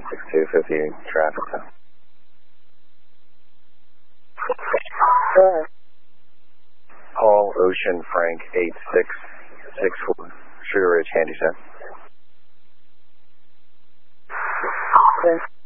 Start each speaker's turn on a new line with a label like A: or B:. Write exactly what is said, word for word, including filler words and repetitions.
A: six two fifty traffic.
B: Sure.
A: Paul Ocean Frank eight six six four Sugar Ridge Handy Set.
B: Okay.